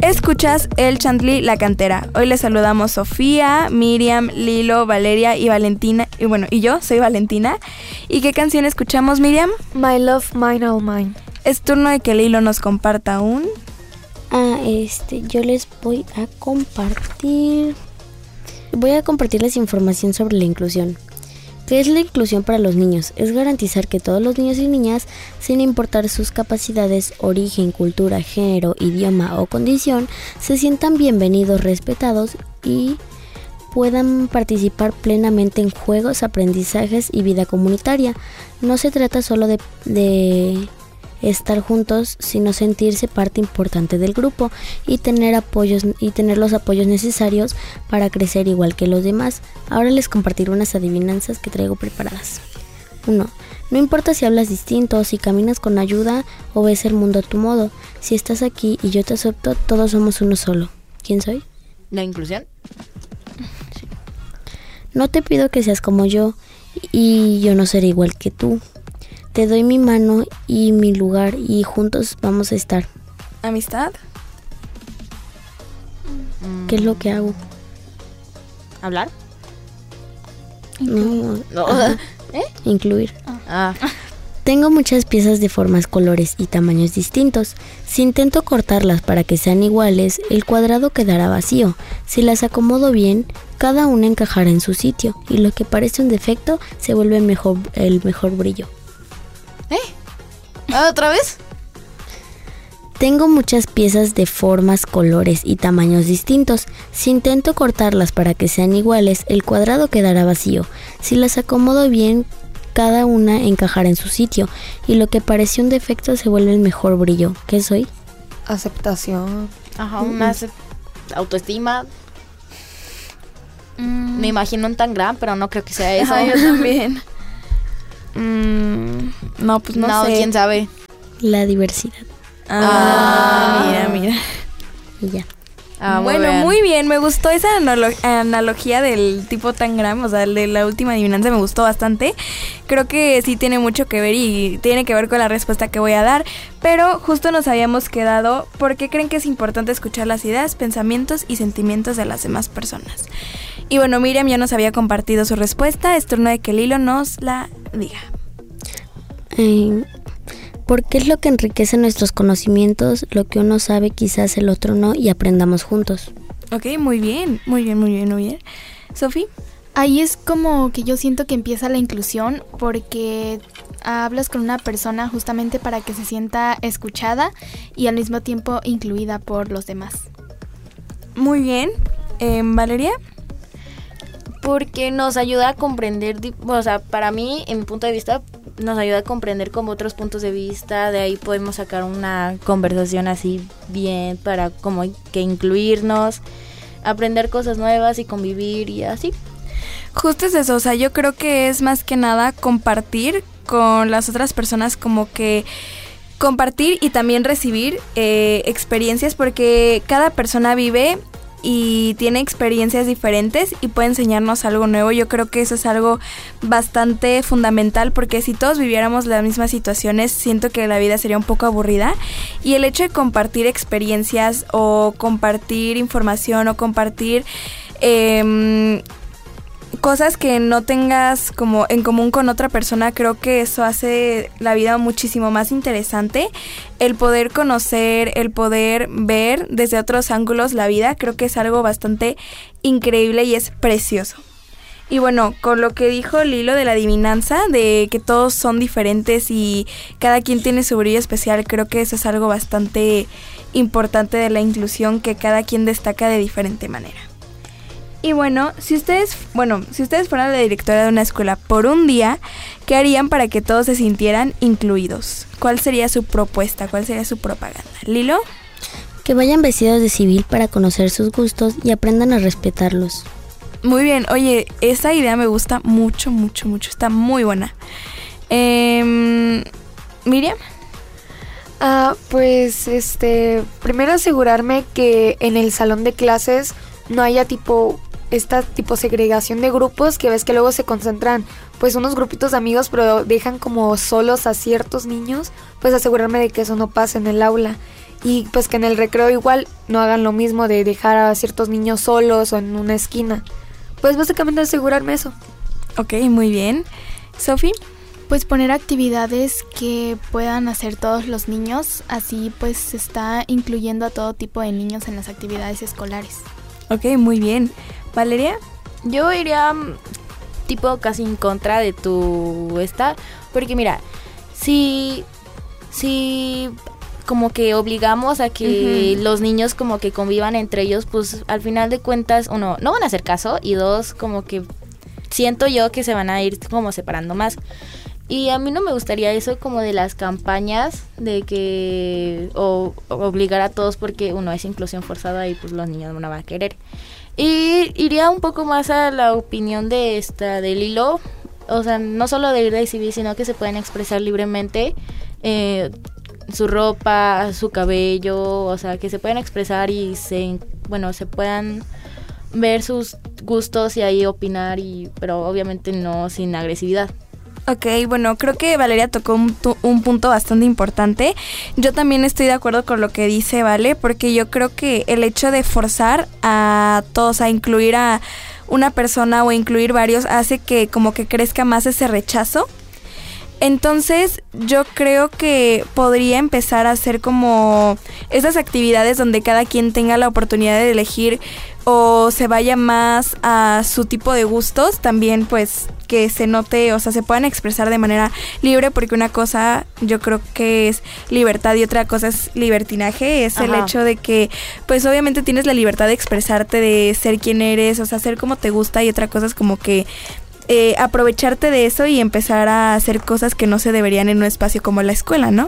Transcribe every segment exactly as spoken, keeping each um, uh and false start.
Escuchas El Chantlí, la cantera. Hoy les saludamos Sofía, Miriam, Lilo, Valeria y Valentina. Y bueno, y yo soy Valentina. ¿Y qué canción escuchamos, Miriam? My Love, Mine, All Mine. Es turno de que Lilo nos comparta un... Ah, este, yo les voy a compartir... Voy a compartirles información sobre la inclusión. ¿Qué es la inclusión para los niños? Es garantizar que todos los niños y niñas, sin importar sus capacidades, origen, cultura, género, idioma o condición, se sientan bienvenidos, respetados y puedan participar plenamente en juegos, aprendizajes y vida comunitaria. No se trata solo de, de estar juntos, sino sentirse parte importante del grupo y tener apoyos y tener los apoyos necesarios para crecer igual que los demás. Ahora les compartiré unas adivinanzas que traigo preparadas. uno. No importa si hablas distinto, si caminas con ayuda o ves el mundo a tu modo. Si estás aquí y yo te acepto, todos somos uno solo. ¿Quién soy? ¿La inclusión? Sí. No te pido que seas como yo y yo no seré igual que tú. Te doy mi mano y mi lugar y juntos vamos a estar. ¿Amistad? ¿Qué es lo que hago? ¿Hablar? No, No. ¿Eh? Incluir. Ah. Tengo muchas piezas de formas, colores y tamaños distintos. Si intento cortarlas para que sean iguales, el cuadrado quedará vacío. Si las acomodo bien, cada una encajará en su sitio y lo que parece un defecto se vuelve mejor, el mejor brillo. ¿Eh? ¿Otra vez? Tengo muchas piezas de formas, colores y tamaños distintos. Si intento cortarlas para que sean iguales, el cuadrado quedará vacío. Si las acomodo bien, cada una encajará en su sitio y lo que parecía un defecto se vuelve el mejor brillo. ¿Qué soy? Aceptación. Ajá, una acep- autoestima. Mm. Me imagino un tangram, pero no creo que sea eso. Ajá, yo también. Mm, no, pues no, no sé. quién sabe. La diversidad. Ah, Ah. mira, mira. Y ya. Ah, muy bueno, bien. muy bien. Me gustó esa analo- analogía del tipo tangram, o sea, el de la última adivinanza me gustó bastante. Creo que sí tiene mucho que ver y tiene que ver con la respuesta que voy a dar. Pero justo nos habíamos quedado, ¿por qué creen que es importante escuchar las ideas, pensamientos y sentimientos de las demás personas? Y bueno, Miriam ya nos había compartido su respuesta. Es turno de que Lilo nos la diga. Eh, porque es lo que enriquece nuestros conocimientos, lo que uno sabe quizás el otro no y aprendamos juntos. Ok, muy bien, muy bien, muy bien, muy bien. ¿Sofi? Ahí es como que yo siento que empieza la inclusión porque hablas con una persona justamente para que se sienta escuchada y al mismo tiempo incluida por los demás. Muy bien. Eh, ¿Valeria? Porque nos ayuda a comprender, o sea, para mí, en mi punto de vista, nos ayuda a comprender como otros puntos de vista. De ahí podemos sacar una conversación así bien para como que incluirnos, aprender cosas nuevas y convivir y así. Justo es eso, o sea, yo creo que es más que nada compartir con las otras personas, como que compartir y también recibir eh, experiencias, porque cada persona vive y tiene experiencias diferentes y puede enseñarnos algo nuevo. Yo creo que eso es algo bastante fundamental, porque si todos viviéramos las mismas situaciones, siento que la vida sería un poco aburrida. Y el hecho de compartir experiencias o compartir información o compartir eh, cosas que no tengas como en común con otra persona, creo que eso hace la vida muchísimo más interesante. El poder conocer, el poder ver desde otros ángulos la vida, creo que es algo bastante increíble y es precioso. Y bueno, con lo que dijo Lilo de la adivinanza, de que todos son diferentes y cada quien tiene su brillo especial, creo que eso es algo bastante importante de la inclusión, que cada quien destaca de diferente manera. Y bueno, si ustedes, bueno, si ustedes fueran la directora de una escuela por un día, ¿qué harían para que todos se sintieran incluidos? ¿Cuál sería su propuesta? ¿Cuál sería su propaganda? ¿Lilo? Que vayan vestidos de civil para conocer sus gustos y aprendan a respetarlos. Muy bien, oye, esa idea me gusta mucho, mucho, mucho. Está muy buena. Eh, ¿Miriam? Ah, pues, este, primero asegurarme que en el salón de clases no haya tipo esta tipo segregación de grupos, que ves que luego se concentran pues unos grupitos de amigos pero dejan como solos a ciertos niños. Pues asegurarme de que eso no pase en el aula. Y pues que en el recreo igual no hagan lo mismo de dejar a ciertos niños solos o en una esquina. Pues básicamente asegurarme eso. Ok, muy bien. ¿Sofi? Pues poner actividades que puedan hacer todos los niños, así pues se está incluyendo a todo tipo de niños en las actividades escolares. Ok, muy bien. ¿Valeria? Yo iría mm, tipo casi en contra de tu esta, porque mira, si, si como que obligamos a que uh-huh. los niños como que convivan entre ellos, pues al final de cuentas, uno, no van a hacer caso, y dos, como que siento yo que se van a ir como separando más. Y a mí no me gustaría eso como de las campañas de que o, o obligar a todos, porque uno es inclusión forzada y pues los niños no van a querer. Y iría un poco más a la opinión de esta de Lilo, o sea, no solo de ir a exhibir, sino que se pueden expresar libremente eh, su ropa, su cabello, o sea, que se puedan expresar y se, bueno, se puedan ver sus gustos y ahí opinar, y pero obviamente no sin agresividad. Ok, bueno, creo que Valeria tocó un, un punto bastante importante. Yo también estoy de acuerdo con lo que dice Vale, porque yo creo que el hecho de forzar a todos a incluir a una persona o incluir varios hace que como que crezca más ese rechazo. Entonces yo creo que podría empezar a hacer como esas actividades donde cada quien tenga la oportunidad de elegir o se vaya más a su tipo de gustos, también pues que se note, o sea, se puedan expresar de manera libre, porque una cosa yo creo que es libertad y otra cosa es libertinaje, es Ajá. el hecho de que pues obviamente tienes la libertad de expresarte, de ser quien eres, o sea, ser como te gusta, y otra cosa es como que Eh, aprovecharte de eso y empezar a hacer cosas que no se deberían en un espacio como la escuela, ¿no?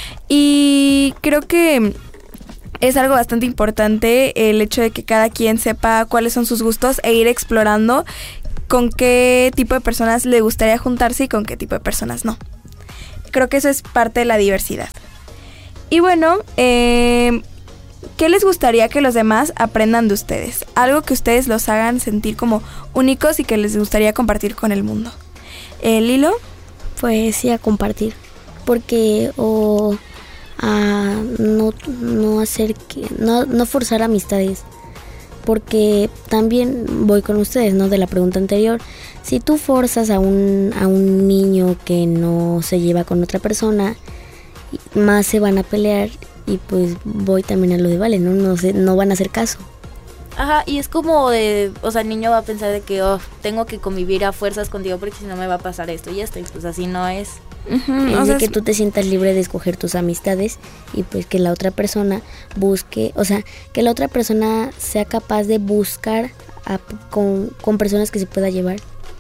Y creo que es algo bastante importante el hecho de que cada quien sepa cuáles son sus gustos e ir explorando con qué tipo de personas le gustaría juntarse y con qué tipo de personas no. Creo que eso es parte de la diversidad. Y bueno, eh... ¿qué les gustaría que los demás aprendan de ustedes? Algo que ustedes los hagan sentir como únicos y que les gustaría compartir con el mundo. Eh, ¿Lilo? Pues sí, a compartir. Porque o a no, no hacer que, no, no forzar amistades. Porque también voy con ustedes, ¿no? De la pregunta anterior. Si tú forzas a un, a un niño que no se lleva con otra persona, más se van a pelear. Y pues voy también a lo de Vale, ¿no? No sé, no van a hacer caso. Ajá, y es como de, o sea, el niño va a pensar de que, oh, tengo que convivir a fuerzas contigo porque si no me va a pasar esto y esto, y pues así no es. Uh-huh. Es o sea, de que tú te sientas libre de escoger tus amistades y pues que la otra persona busque, o sea, que la otra persona sea capaz de buscar a, con, con personas que se pueda llevar.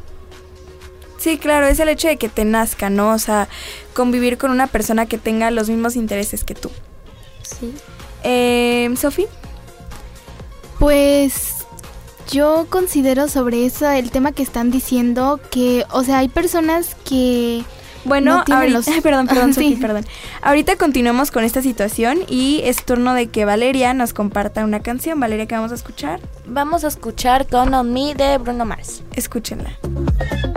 Sí, claro, es el hecho de que te nazca, ¿no? O sea, convivir con una persona que tenga los mismos intereses que tú. Sí. Eh, ¿Sofi? Pues yo considero sobre eso el tema que están diciendo que, o sea, hay personas que bueno, no tienen ahorita, los... perdón, perdón, sí. Sofi, perdón. Ahorita continuamos con esta situación y es turno de que Valeria nos comparta una canción. Valeria, ¿qué vamos a escuchar? Vamos a escuchar Count on Me de Bruno Mars. Escúchenla.